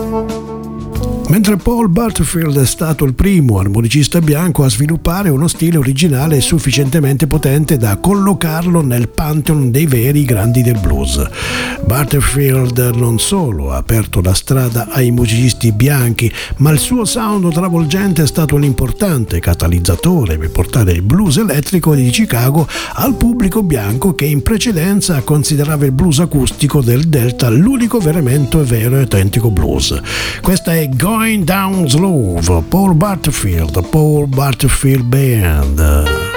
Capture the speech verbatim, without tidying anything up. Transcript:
Mentre Paul Butterfield è stato il primo armonicista bianco a sviluppare uno stile originale sufficientemente potente da collocarlo nel pantheon dei veri grandi del blues. Butterfield non solo ha aperto la strada ai musicisti bianchi, ma il suo sound travolgente è stato un importante catalizzatore per portare il blues elettrico di Chicago al pubblico bianco che in precedenza considerava il blues acustico del Delta l'unico veramente vero e autentico blues. Questa è Going Down Slow, Paul Butterfield, Paul Butterfield Band.